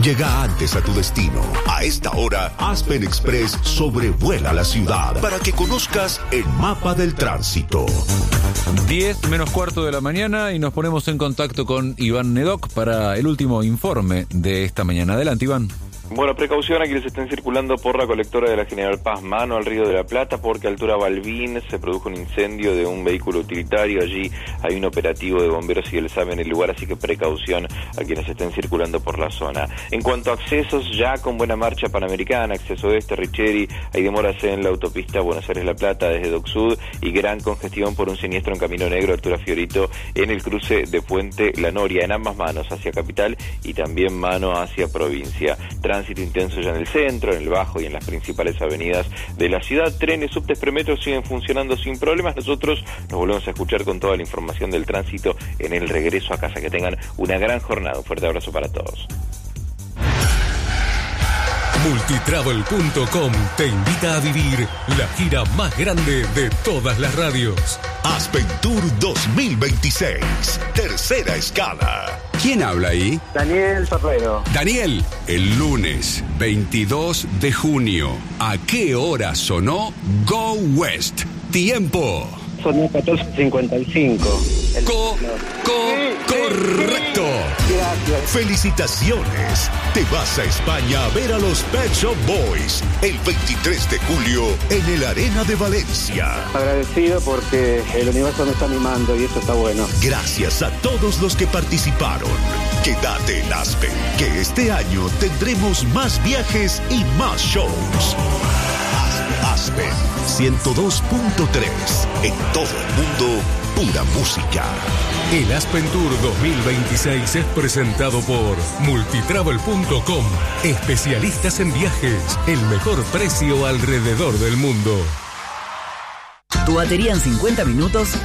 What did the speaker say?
Llega antes a tu destino. A esta hora, Aspen Express sobrevuela la ciudad para que conozcas el mapa del tránsito. 10 menos cuarto de la mañana y nos ponemos en contacto con Iván Nedoc para el último informe de esta mañana. Adelante, Iván. Bueno, precaución a quienes estén circulando por la colectora de la General Paz, mano al Río de la Plata, porque a altura Balbín se produjo un incendio de un vehículo utilitario. Allí hay un operativo de bomberos y el SAME en el lugar, así que precaución a quienes estén circulando por la zona. En cuanto a accesos, ya con buena marcha Panamericana, acceso este, Richeri, hay demoras en la autopista Buenos Aires-La Plata desde Doc Sud y gran congestión por un siniestro en Camino Negro, altura Fiorito, en el cruce de Puente La Noria, en ambas manos, hacia Capital y también mano hacia provincia. Tránsito intenso ya en el centro, en el Bajo y en las principales avenidas de la ciudad. Trenes, subtes, premetros siguen funcionando sin problemas. Nosotros nos volvemos a escuchar con toda la información del tránsito en el regreso a casa. Que tengan una gran jornada. Un fuerte abrazo para todos. Multitravel.com te invita a vivir la gira más grande de todas las radios. Aspen Tour 2026, tercera escala. ¿Quién habla ahí? Daniel Ferrero. Daniel, el lunes 22 de junio, ¿a qué hora sonó Go West? Tiempo. Sonó 14:55. Correcto. Gracias. Felicitaciones. Te vas a España a ver a los Pet Shop Boys el 23 de julio en el Arena de Valencia. Agradecido porque el universo me está mimando y eso está bueno. Gracias a todos los que participaron. Quédate en Aspen, que este año tendremos más viajes y más shows. Aspen 102.3. En todo el mundo, pura música. El Aspen Tour 2026 es presentado por Multitravel.com. Especialistas en viajes. El mejor precio alrededor del mundo. Tu batería en 50 minutos